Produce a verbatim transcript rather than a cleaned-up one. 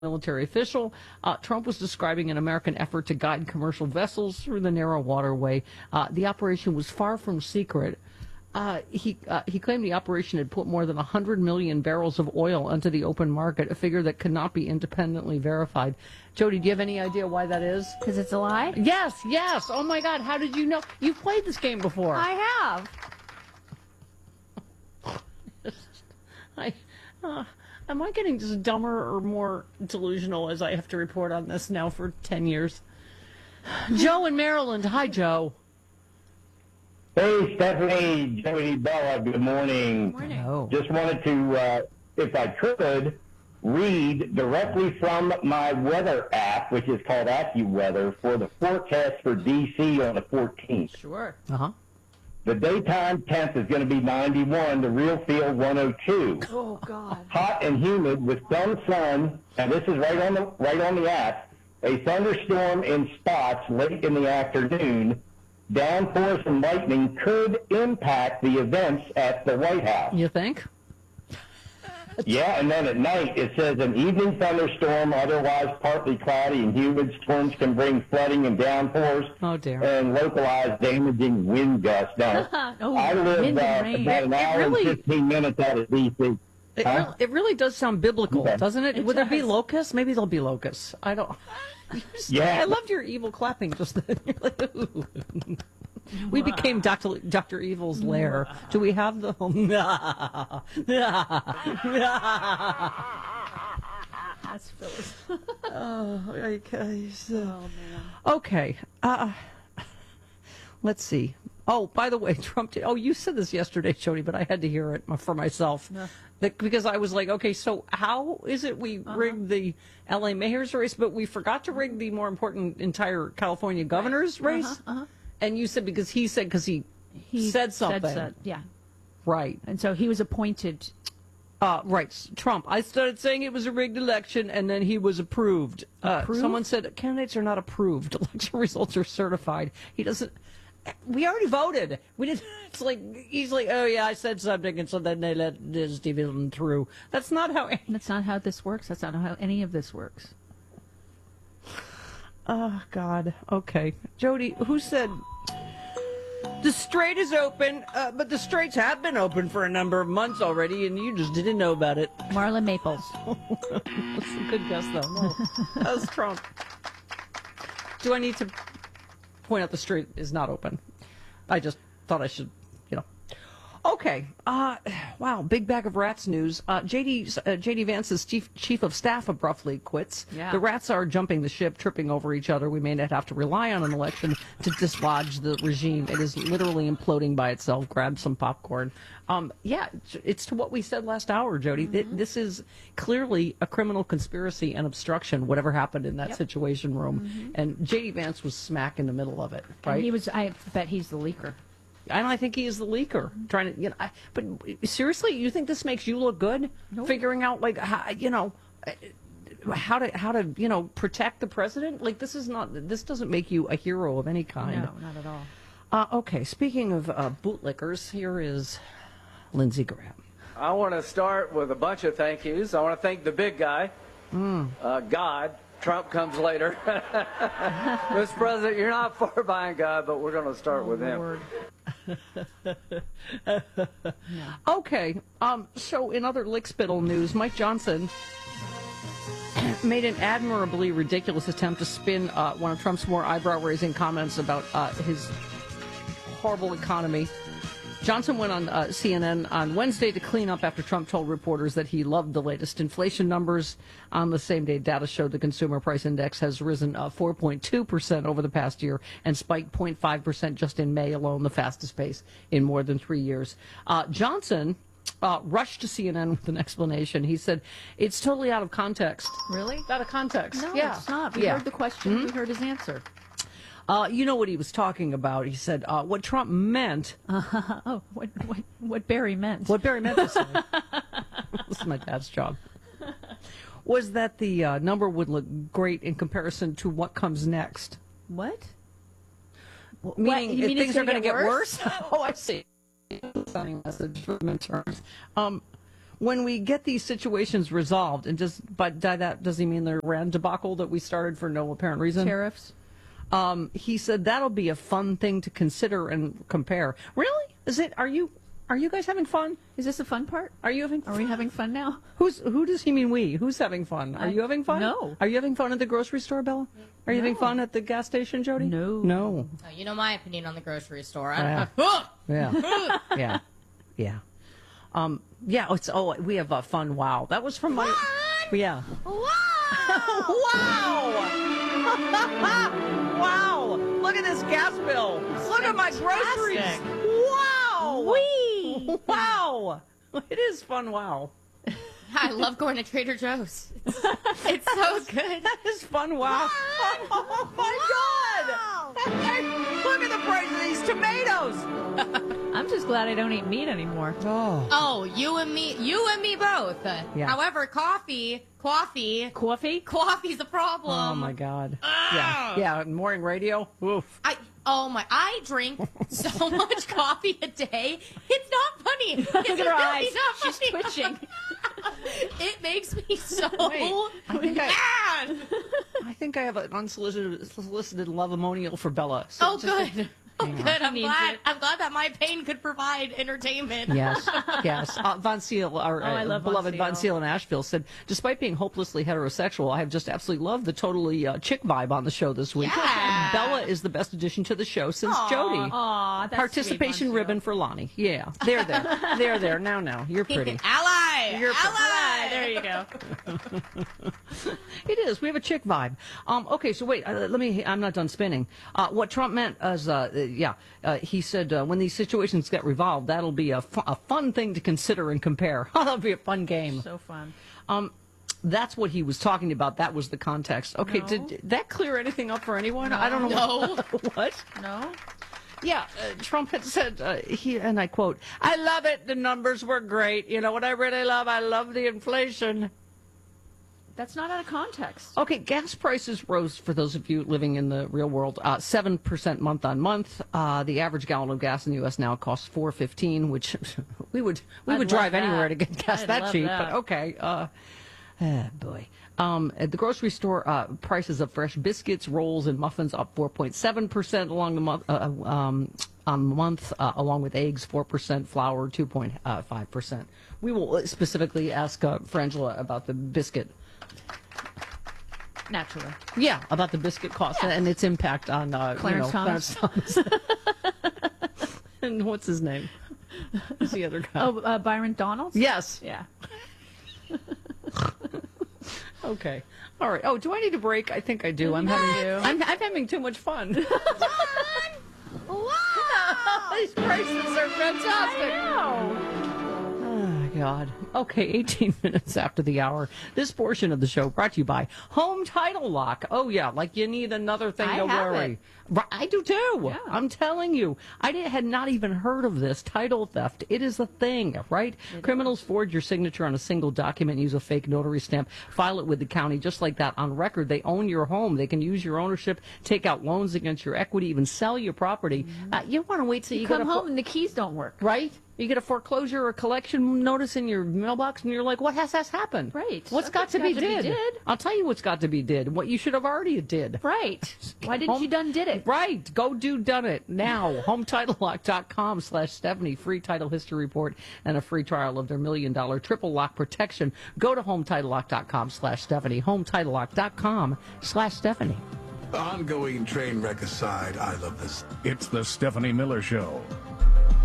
military official. Uh, Trump was describing an American effort to guide commercial vessels through the narrow waterway. Uh, the operation was far from secret. Uh, he uh, he claimed the operation had put more than one hundred million barrels of oil onto the open market, a figure that could not be independently verified. Jody, do you have any idea why that is? Because it's a lie? Yes, yes. Oh, my God. How did you know? You've played this game before. I have. I, uh, am I getting just dumber or more delusional as I have to report on this now for ten years? Joe in Maryland. Hi, Joe. Hey, Stephanie, Jody, Bella, good morning. Good morning. Oh. Just wanted to, uh, if I could, read directly from my weather app, which is called AccuWeather, for the forecast for D C on the fourteenth. Sure. Uh-huh. The daytime temp is going to be ninety-one, the real feel one oh two. Oh, God. Hot and humid with some sun, and this is right on the right on the app, a thunderstorm in spots late in the afternoon. Downpours and lightning could impact the events at the White House. You think? Yeah, and then at night it says an evening thunderstorm, otherwise partly cloudy and humid. Storms can bring flooding and downpours Oh, dear. and localized damaging wind gusts. Now, Oh, I live wind uh, and rain. about an It- it hour really- and fifteen minutes out of D C. It, Huh? really, it really does sound biblical, Okay. doesn't it? It Would there be does. locusts? Maybe there'll be locusts. I don't. Yeah. I loved your evil clapping just then. You're like, ooh. We became Doctor Doctor Evil's lair. Do we have the? That's Phyllis. Oh, okay. So. Oh, man. Okay. Uh, let's see. Oh, by the way, Trump did. Oh, you said this yesterday, Jody, but I had to hear it for myself. Yeah. That, because I was like, okay, so how is it we Uh-huh. rigged the L A mayor's race, but we forgot to rig the more important entire California governor's race? Uh-huh, uh-huh. And you said because he said because he, He said something. so, yeah. Right. And so he was appointed. Uh, right, s- Trump. I started saying it was a rigged election, and then he was approved. Uh, Approved? someone said candidates are not approved; election results are certified. He doesn't. We already voted. We did. It's like he's like, oh yeah, I said something, and so then they let this division through. That's not how. That's not how this works. That's not how any of this works. Oh God. Okay, Jody. Who said the Strait is open? Uh, but the Straits have been open for a number of months already, and you just didn't know about it. Marla Maples. That's a good guess, though. No, that was Trump. Do I need to point out the Strait is not open? I just thought I should, you know. Okay. Uh, wow. Big bag of rats news. Uh, J D uh, J D Vance's chief chief of staff abruptly quits. Yeah. The rats are jumping the ship, tripping over each other. We may not have to rely on an election to dislodge the regime. It is literally imploding by itself. Grab some popcorn. Um, yeah, it's, it's to what we said last hour, Jody. Th- This is clearly a criminal conspiracy and obstruction, whatever happened in that Yep. situation room. And J D Vance was smack in the middle of it, right? And he was. I bet he's the leaker. And I think he is the leaker, trying to, you know. I, but seriously, you think this makes you look good? Nope. Figuring out, like, how, you know, how to how to you know protect the president? Like, this is not. This doesn't make you a hero of any kind. No, not at all. Uh, okay. Speaking of uh, bootlickers, here is Lindsey Graham. I want to start with a bunch of thank yous. I want to thank the big guy, uh, God. Trump comes later. Mister President, you're not far behind God, but we're going to start with him. Lord. Okay. Um. So, in other lickspittle news, Mike Johnson made an admirably ridiculous attempt to spin uh, one of Trump's more eyebrow-raising comments about uh, his horrible economy. Johnson went on uh, C N N on Wednesday to clean up after Trump told reporters that he loved the latest inflation numbers. On the same day, data showed the consumer price index has risen uh, four point two percent over the past year and spiked zero point five percent just in May alone, the fastest pace in more than three years. Uh, Johnson uh, rushed to C N N with an explanation. He said, it's totally out of context. Really? Out of context. No, yeah. it's not. We yeah. heard the question. We heard his answer. Uh, you know what he was talking about. He said uh, what Trump meant. Uh, oh, what what what Barry meant? What Barry meant to say. This is my dad's job. Was that the uh, number would look great in comparison to what comes next? What? Meaning, you if mean things it's are gonna going to get get worse? worse? Oh, I see. Sending message for midterms. Um, when we get these situations resolved, and just but by that does he mean the Iran debacle that we started for no apparent reason? Tariffs. Um, he said that'll be a fun thing to consider and compare. Really? Is it? Are you? Are you guys having fun? Is this the fun part? Are you having? Are we having fun now? Who's? Who does he mean? We? Who's having fun? Are I- you having fun? no. Are you having fun at the grocery store, Bella? Are you having fun at the gas station, Jody? No. No. Oh, you know my opinion on the grocery store. Yeah. I, Yeah. yeah. Yeah. Um. Yeah. It's. Oh, we have a fun. Wow. That was from my. Yeah. wow! Wow! Wow! Look at this gas bill. Look at my groceries. Wow! Whee! Wow! It is fun. Wow. I love going to Trader Joe's. It's, it's so good. That is fun. Wow! Oh my God! Look at the price of these tomatoes. I'm just glad I don't eat meat anymore. Oh. Oh, you and me, you and me both. Yeah. However, coffee, coffee, Coffee? coffee's the problem. Oh my God. Ah. Yeah. Yeah. Morning radio. Oof. I oh my! I drink so much coffee a day. It's not funny. It's Look at her really eyes. not She's funny. twitching. It makes me so Wait, I think I- mad. I think I have an unsolicited solicited lovemonial for Bella. So Oh, just- good. Oh, Hang on. good. I'm Needs glad. it. I'm glad that my pain could provide entertainment. Yes, yes. Uh, Von Seal, our Oh, I uh, love Von beloved Von Seal. Seal in Asheville, said, despite being hopelessly heterosexual, I have just absolutely loved the totally uh, chick vibe on the show this week. Yeah. Bella is the best addition to the show since Aw. Jody. Aw, that's Participation sweet, Von Seal. ribbon for Lonnie. Yeah, there, there, there, there. Now, now, you're pretty. Ally. You're- Ally. There you go. It is. We have a chick vibe. Um, okay, so wait. Uh, let me. I'm not done spinning. Uh, what Trump meant as, uh, uh, yeah, uh, he said uh, when these situations get revolved, that'll be a, fu- a fun thing to consider and compare. That'll be a fun game. So fun. Um, that's what he was talking about. That was the context. Okay, No. did, did that clear anything up for anyone? I don't know. No. What? what? No? Yeah, uh, Trump had said, uh, he and I quote, "I love it. The numbers were great. You know what I really love? I love the inflation." That's not out of context. Okay, gas prices rose for those of you living in the real world, uh, seven percent month on month. Uh, the average gallon of gas in the U S now costs four fifteen, which we would we I'd would love drive that. anywhere to get gas I'd that love cheap. that. But okay, uh, ah, boy. Um, at the grocery store, uh, prices of fresh biscuits, rolls, and muffins up four point seven percent along the month. Uh, um, on the month, uh, along with eggs, four percent, flour, two point five percent. We will specifically ask uh, Frangela about the biscuit. Naturally. Yeah, about the biscuit cost and its impact on uh, Clarence you know, Thomas. Clarence Thomas. And what's his name? Who's the other guy? Oh, uh, Byron Donalds? Yes. Yeah. Okay. All right. Oh, do I need a break? I think I do. I'm You having. do. I'm, I'm having too much fun. Wow. These prices are fantastic. Oh, God. Okay, eighteen minutes after the hour. This portion of the show brought to you by Home Title Lock. Oh, yeah, like you need another thing I to have worry. it. Right, I do too. Yeah. I'm telling you. I did, had not even heard of this title theft. It is a thing, right? Criminals forge your signature on a single document, use a fake notary stamp, file it with the county just like that on record. They own your home. They can use your ownership, take out loans against your equity, even sell your property. Uh, you want to wait till you, You go come to home and the keys don't work. right? You get a foreclosure or collection notice in your mailbox, and you're like, "What has has happened? Right. What's got to, Something's be, got to be did? did. I'll tell you what's got to be did. What you should have already did. Right. Why didn't Home- you done did it? Right. Go do done it now. home title lock dot com slash Stephanie. Free title history report and a free trial of their million dollar triple lock protection. Go to home title lock dot com slash Stephanie. home title lock dot com slash Stephanie. Ongoing train wreck aside, I love this. It's the Stephanie Miller Show.